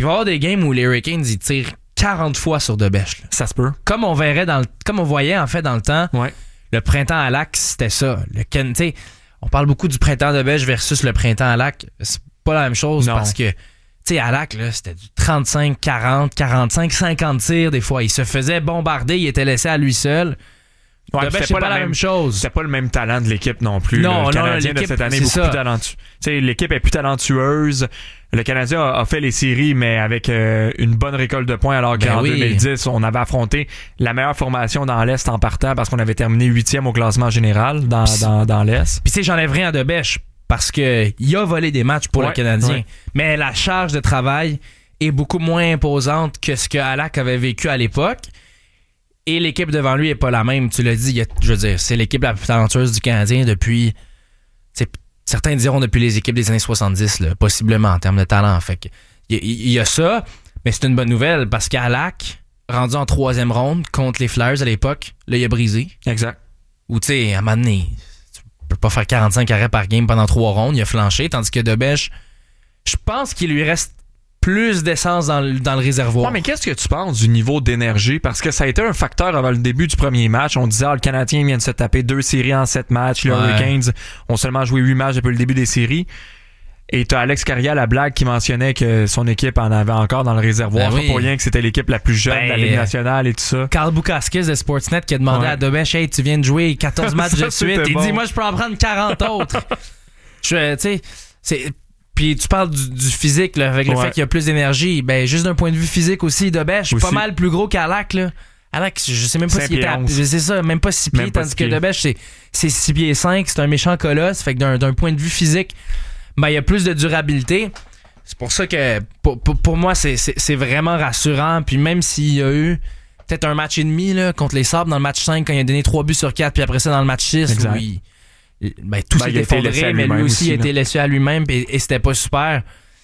va y avoir des games où les Hurricanes ils tirent 40 fois sur Debèche. Ça se peut. Comme on voyait en fait dans le temps, Ouais. le printemps à Lac, c'était ça. On parle beaucoup du printemps de Debèche versus le printemps à Lac. C'est pas la même chose parce que à Lac, là, c'était du 35, 40, 45, 50 tirs des fois. Il se faisait bombarder, il était laissé à lui seul. Ouais, Debèche, c'est pas la même chose. C'était pas le même talent de l'équipe non plus. Non, le Canadien de cette année est beaucoup plus talentueux. L'équipe est plus talentueuse. Le Canadien a fait les séries, mais avec une bonne récolte de points, alors qu'en 2010, on avait affronté la meilleure formation dans l'Est en partant parce qu'on avait terminé 8e au classement général dans l'Est. Puis j'enlève rien à Debèche parce qu'il a volé des matchs pour le Canadien. Ouais. Mais la charge de travail est beaucoup moins imposante que ce que Halak avait vécu à l'époque. Et l'équipe devant lui est pas la même. Tu l'as dit, je veux dire, c'est l'équipe la plus talentueuse du Canadien depuis... Certains diront depuis les équipes des années 70, là, possiblement en termes de talent. Fait que, il y a ça, mais c'est une bonne nouvelle parce qu'Halak, rendu en 3e ronde contre les Flyers à l'époque, là, il a brisé. Exact. Ou tu sais, à un moment donné, tu peux pas faire 45 arrêts par game pendant 3 rondes, il a flanché, tandis que Debèche, je pense qu'il lui reste plus d'essence dans le réservoir. Ouais, mais qu'est-ce que tu penses du niveau d'énergie? Parce que ça a été un facteur avant le début du premier match. On disait, le Canadien vient de se taper 2 séries en 7 matchs. Les Hurricanes ont seulement joué 8 matchs depuis le début des séries. Et t'as Alex Carrière, la blague, qui mentionnait que son équipe en avait encore dans le réservoir. C'est pas pour rien que c'était l'équipe la plus jeune de la Ligue nationale et tout ça. Carl Boukaskis de Sportsnet qui a demandé à Debèche, hey, tu viens de jouer 14 matchs de suite. Il dit, moi, je peux en prendre 40 autres. Tu sais, c'est... Puis tu parles du physique, là, avec le fait qu'il y a plus d'énergie. Ben, juste d'un point de vue physique aussi, Debèche, pas mal plus gros qu'Halak, là. Halak, je sais même pas s'il était c'est ça, même pas 6 pieds, tandis que Debèche, c'est 6 pieds 5, c'est un méchant colosse. Fait que d'un point de vue physique, ben, il y a plus de durabilité. C'est pour ça que, pour moi, c'est vraiment rassurant. Puis même s'il y a eu peut-être un match et demi, là, contre les Sabres dans le match 5, quand il a donné 3 buts sur 4, puis après ça, dans le match 6, oui. Tout s'est effondré, mais lui aussi a été laissé à lui-même et c'était pas super.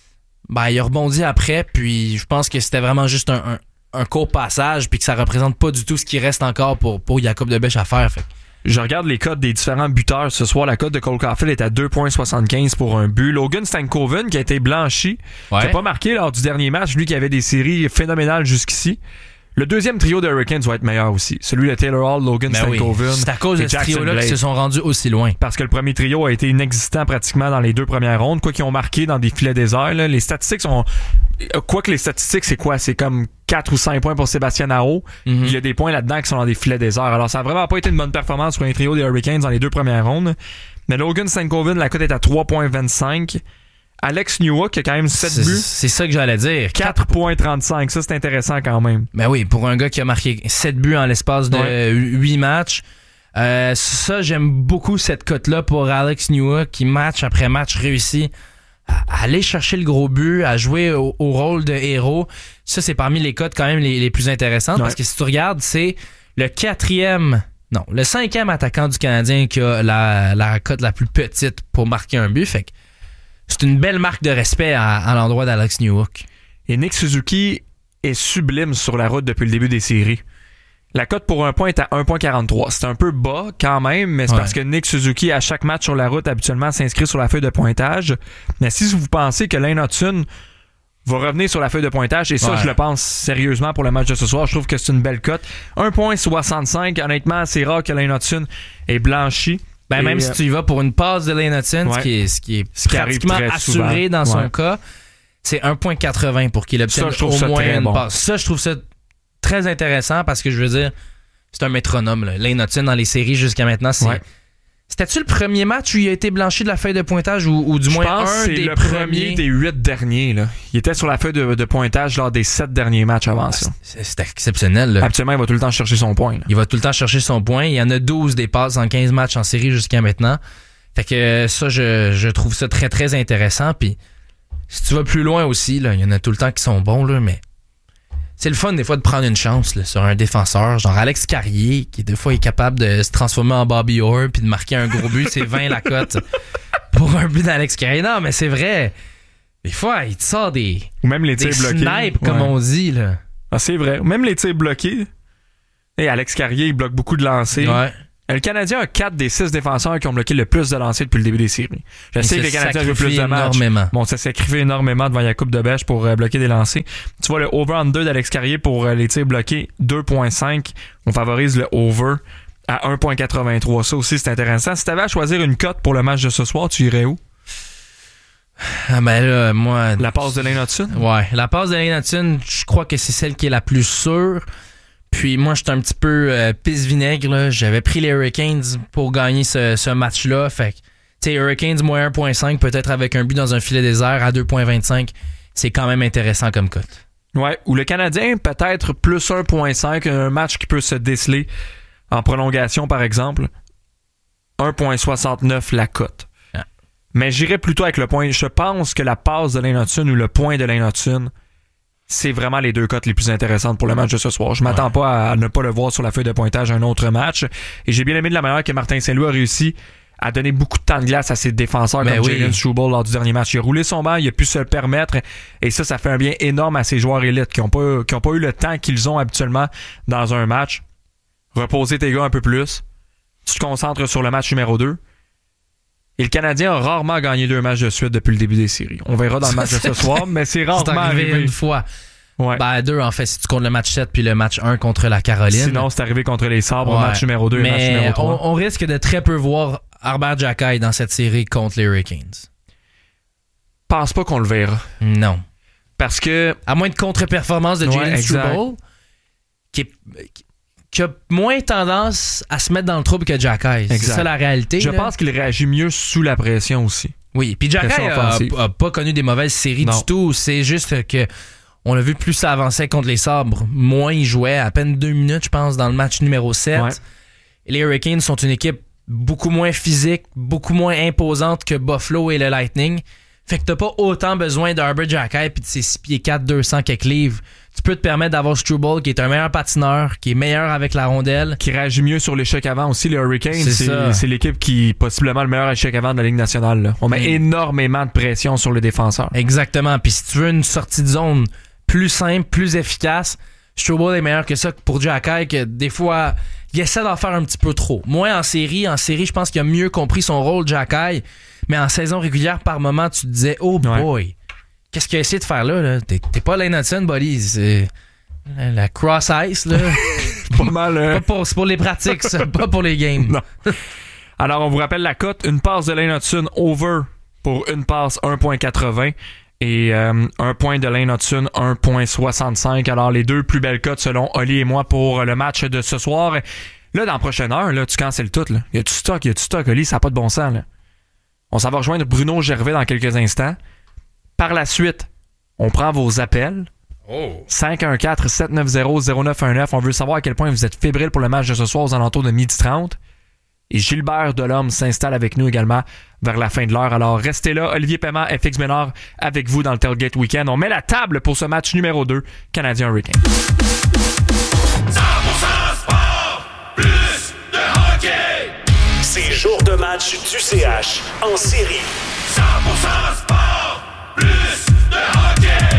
Il a rebondi après, puis je pense que c'était vraiment juste un court passage, puis que ça représente pas du tout ce qui reste encore pour Jacob Debèche à faire. Fait. Je regarde les cotes des différents buteurs ce soir. La cote de Cole Caulfield est à 2,75 pour un but. Logan Stankoven, qui a été blanchi, qui n'a pas marqué lors du dernier match, lui qui avait des séries phénoménales jusqu'ici. Le deuxième trio de Hurricanes va être meilleur aussi. Celui de Taylor Hall, Logan Stankoven. C'est à cause de ce trio-là qu'ils se sont rendus aussi loin. Parce que le premier trio a été inexistant pratiquement dans les 2 premières rondes. Quoi qu'ils ont marqué dans des filets déserts. Là. Les statistiques sont... Quoi que les statistiques, c'est quoi? C'est comme 4 ou 5 points pour Sébastien Aho. Il y a des points là-dedans qui sont dans des filets déserts. Alors ça a vraiment pas été une bonne performance pour un trio des Hurricanes dans les 2 premières rondes. Mais Logan Stankoven, la cote est à 3,25. Alex Newhook a quand même 7 buts. C'est ça que j'allais dire. 4,35. Ça, c'est intéressant quand même. Ben oui, pour un gars qui a marqué 7 buts en l'espace de 8 matchs. Ça, j'aime beaucoup cette cote-là pour Alex Newhook qui, match après match, réussit à aller chercher le gros but, à jouer au rôle de héros. Ça, c'est parmi les cotes quand même les plus intéressantes parce que si tu regardes, c'est le 5e attaquant du Canadien qui a la cote la plus petite pour marquer un but. Fait que c'est une belle marque de respect à l'endroit d'Alex Newhook. Et Nick Suzuki est sublime sur la route depuis le début des séries. La cote pour un point est à 1,43. C'est un peu bas quand même, mais c'est parce que Nick Suzuki, à chaque match sur la route, habituellement s'inscrit sur la feuille de pointage. Mais si vous pensez que Lane Hutson va revenir sur la feuille de pointage, et ça, je le pense sérieusement pour le match de ce soir, je trouve que c'est une belle cote. 1,65. Honnêtement, c'est rare que Lane Hutson ait blanchi. Même si tu y vas pour une passe de Lane Hutson, ce qui est pratiquement assuré dans son cas, c'est 1,80 pour qu'il obtienne au moins une passe. Ça, je trouve ça très intéressant parce que je veux dire, c'est un métronome. Là. Lane Hutson dans les séries jusqu'à maintenant, c'était-tu le premier match où il a été blanchi de la feuille de pointage ou du moins un des premiers? Premier des 8 derniers. Là. Il était sur la feuille de pointage lors des 7 derniers matchs avant ça. C'est exceptionnel. Là. Absolument, il va tout le temps chercher son point. Là. Il va tout le temps chercher son point. Il y en a 12 des passes en 15 matchs en série jusqu'à maintenant. Fait que ça, je trouve ça très, très intéressant. Puis si tu vas plus loin aussi, là, il y en a tout le temps qui sont bons, là, mais c'est le fun des fois de prendre une chance là, sur un défenseur, genre Alex Carrier, qui des fois est capable de se transformer en Bobby Orr puis de marquer un gros but, c'est 20 la cote pour un but d'Alex Carrier. Non, mais c'est vrai. Des fois, il te sort des même les tirs bloqués, snipes, comme on dit. Là. Ah, c'est vrai. Même les tirs bloqués. Et Alex Carrier, il bloque beaucoup de lancers. Le Canadien a 4 des 6 défenseurs qui ont bloqué le plus de lancers depuis le début des séries. Je sais que les Canadiens jouent plus de matchs. Bon, ça s'est sacrifié énormément devant la coupe de bêche pour bloquer des lancers. Tu vois, le over-under d'Alex Carrier pour les tirs bloqués, 2.5. On favorise le over à 1.83. Ça aussi, c'est intéressant. Si tu avais à choisir une cote pour le match de ce soir, tu irais où? Ah ben là, moi... La passe de Lane Hutson? Ouais, la passe de Lane Hutson, je crois que c'est celle qui est la plus sûre. Puis moi, j'étais un petit peu pisse-vinaigre, là. J'avais pris les Hurricanes pour gagner ce match-là. Fait que, tu sais, Hurricanes moins 1.5, peut-être avec un but dans un filet désert à 2.25, c'est quand même intéressant comme cote. Ouais, ou le Canadien, peut-être plus 1.5, un match qui peut se déceler en prolongation, par exemple. 1.69 la cote. Ah. Mais j'irais plutôt avec le point. Je pense que la passe de Lane Hutson ou le point de Lane Hutson, c'est vraiment les deux cotes les plus intéressantes pour le match de ce soir. Je m'attends pas à ne pas le voir sur la feuille de pointage un autre match. Et j'ai bien aimé de la manière que Martin Saint-Louis a réussi à donner beaucoup de temps de glace à ses défenseurs comme Jalen Struble lors du dernier match. Il a roulé son banc, il a pu se le permettre. Et ça fait un bien énorme à ses joueurs élites qui n'ont pas eu le temps qu'ils ont habituellement dans un match. Reposer tes gars un peu plus. Tu te concentres sur le match numéro 2. Et le Canadien a rarement gagné 2 matchs de suite depuis le début des séries. On verra dans le match de ce soir, mais c'est rarement arrivé une fois. Ouais. Ben 2 en fait, si tu comptes le match 7 puis le match 1 contre la Caroline. Sinon, c'est arrivé contre les Sabres, match numéro 2 et match numéro 3. On risque de très peu voir Arber Xhekaj dans cette série contre les Hurricanes. Pense pas qu'on le verra. Non. Parce que... À moins de contre-performance de Jalen Struble, qui a moins tendance à se mettre dans le trouble que Xhekaj. C'est ça la réalité. Je pense qu'il réagit mieux sous la pression aussi. Oui, puis Xhekaj a pas connu des mauvaises séries du tout. C'est juste que on l'a vu, plus ça avançait contre les Sabres, moins il jouait. À peine 2 minutes, je pense, dans le match numéro 7. Ouais. Et les Hurricanes sont une équipe beaucoup moins physique, beaucoup moins imposante que Buffalo et le Lightning. Fait que t'as pas autant besoin d'Arber Xhekaj puis de ses 6 pieds 4, 200 quelques livres. Tu peux te permettre d'avoir Struble qui est un meilleur patineur, qui est meilleur avec la rondelle. Qui réagit mieux sur l'échec avant aussi. Les Hurricanes, c'est l'équipe qui est possiblement le meilleur échec avant de la Ligue nationale. Là. On met énormément de pression sur le défenseur. Exactement. Puis si tu veux une sortie de zone plus simple, plus efficace, Struble est meilleur que ça pour Xhekaj, que des fois, il essaie d'en faire un petit peu trop. Moi, en série, je pense qu'il a mieux compris son rôle, Xhekaj. Mais en saison régulière, par moment, tu te disais, oh boy, qu'est-ce qu'il a essayé de faire là? T'es pas Lane Hutson, buddy. C'est la cross-ice, là. Pas mal. C'est pour les pratiques, ça, pas pour les games. Non. Alors, on vous rappelle la cote. Une passe de Lane Hutson over pour une passe 1.80 et un point de Lane Hutson 1.65. Alors, les deux plus belles cotes selon Oli et moi pour le match de ce soir. Là, dans la prochaine heure, là, tu cancelles tout. Là. Il y a du stock, Oli. Ça n'a pas de bon sens, là. On s'en va rejoindre Bruno Gervais dans quelques instants. Par la suite, on prend vos appels. 514-790-0919. On veut savoir à quel point vous êtes fébrile pour le match de ce soir aux alentours de 12h30. Et Gilbert Delhomme s'installe avec nous également vers la fin de l'heure. Alors restez là. Olivier Paiement, FX Ménard avec vous dans le Tailgate Weekend. On met la table pour ce match numéro 2, Canadien Hurricanes. 100% sport, plus de hockey. C'est jour de match du CH en série. 100% sport, plus de hockey.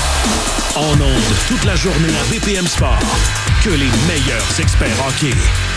En ondes toute la journée à BPM Sport. Que les meilleurs experts hockey.